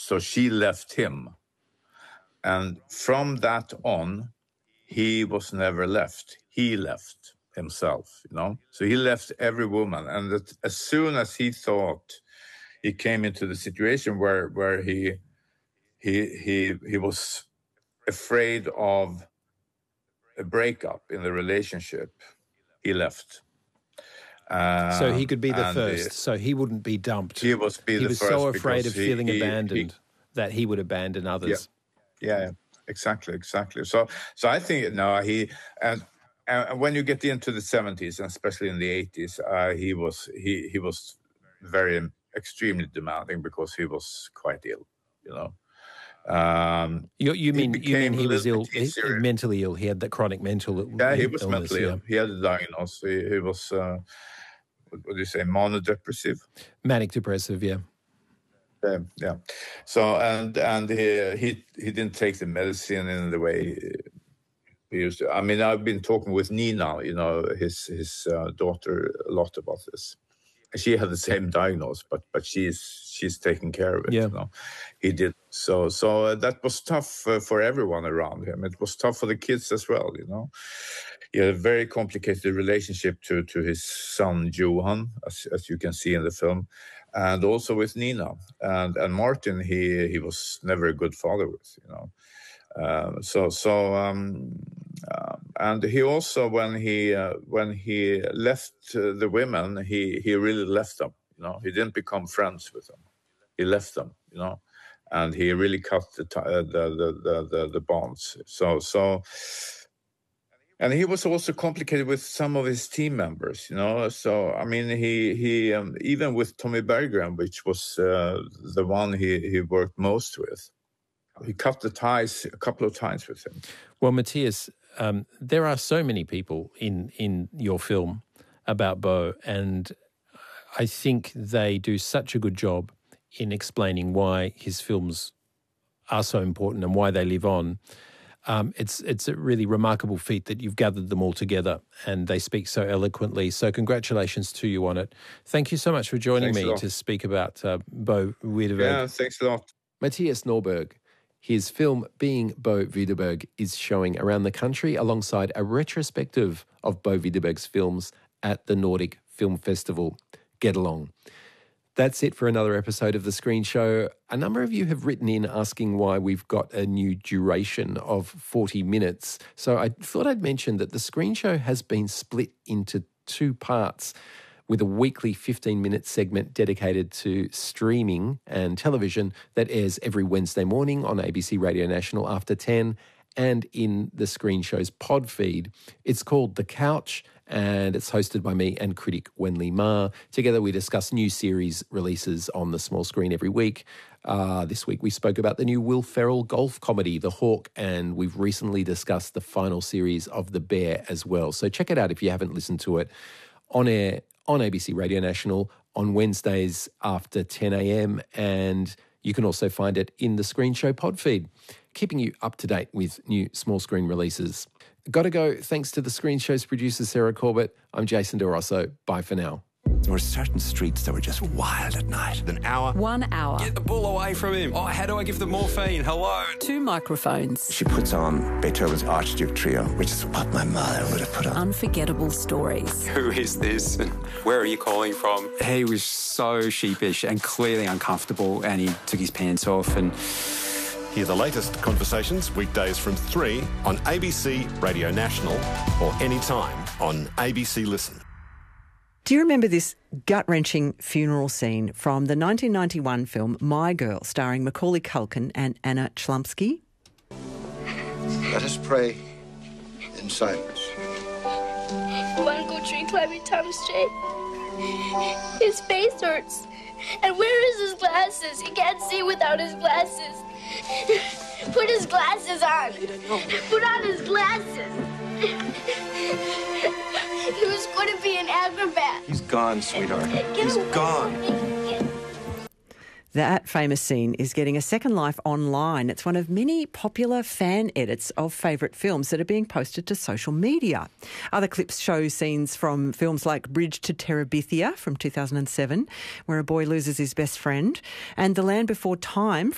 So she left him. And from that on, he was never left. He left himself, So he left every woman. And that as soon as he thought he came into the situation where he was afraid of a breakup in the relationship, he left. So he could be the first, so he wouldn't be dumped. He was so afraid of feeling abandoned that he would abandon others. Yeah, exactly. So I think and when you get into the 70s and especially in the 80s, he was very extremely demanding because he was quite ill, You mean he was ill, mentally ill? He had that chronic mental illness. Yeah, he was mentally ill. He had a diagnosis. He was, what do you say, monodepressive? Manic depressive, yeah. Yeah. So and he didn't take the medicine in the way he used to. I mean, I've been talking with Nina, his daughter, a lot about this. She had the same diagnosis, but she's taking care of it. Yeah. He did so that was tough for everyone around him. It was tough for the kids as well. He had a very complicated relationship to his son Johan, as you can see in the film, and also with Nina and Martin. He was never a good father with. And he also, when he left the women, he really left them. He didn't become friends with them. He left them. And he really cut the bonds. And he was also complicated with some of his team members. So I mean, he even with Tommy Berggren, which was the one he worked most with. He cut the ties a couple of times with him. Well, Mattias, there are so many people in your film about Bo, and I think they do such a good job in explaining why his films are so important and why they live on. It's a really remarkable feat that you've gathered them all together and they speak so eloquently. So congratulations to you on it. Thank you so much for joining me to speak about Bo Widerberg. Yeah, thanks a lot. Mattias Norberg. His film Being Bo Widerberg is showing around the country alongside a retrospective of Bo Widerberg's films at the Nordic Film Festival. Get along. That's it for another episode of The Screen Show. A number of you have written in asking why we've got a new duration of 40 minutes. So I thought I'd mention that The Screen Show has been split into two parts, with a weekly 15-minute segment dedicated to streaming and television that airs every Wednesday morning on ABC Radio National after 10 and in the Screen Show's pod feed. It's called The Couch and it's hosted by me and critic Wenli Ma. Together we discuss new series releases on the small screen every week. This week we spoke about the new Will Ferrell golf comedy, The Hawk, and we've recently discussed the final series of The Bear as well. So check it out if you haven't listened to it. On air on ABC Radio National on Wednesdays after 10 a.m. and you can also find it in the Screen Show pod feed, keeping you up to date with new small screen releases. Got to go. Thanks to the Screen Show's producer, Sarah Corbett. I'm Jason Del Rosso. Bye for now. There were certain streets that were just wild at night. An hour. 1 hour. Get the bull away from him. Oh, how do I give the morphine? Hello. 2 microphones. She puts on Beethoven's Archduke Trio, which is what my mother would have put on. Unforgettable stories. Who is this and where are you calling from? He was so sheepish and clearly uncomfortable, and he took his pants off and... Hear the latest conversations weekdays from 3 on ABC Radio National or anytime on ABC Listen. Do you remember this gut-wrenching funeral scene from the 1991 film My Girl, starring Macaulay Culkin and Anna Chlumsky? Let us pray in silence. Want to go tree climbing, Thomas J? His face hurts. And where is his glasses? He can't see without his glasses. Put his glasses on. Put on his glasses. He was going to be an acrobat. He's gone, sweetheart. He's gone. That famous scene is getting a second life online. It's one of many popular fan edits of favourite films that are being posted to social media. Other clips show scenes from films like Bridge to Terabithia from 2007, where a boy loses his best friend, and The Land Before Time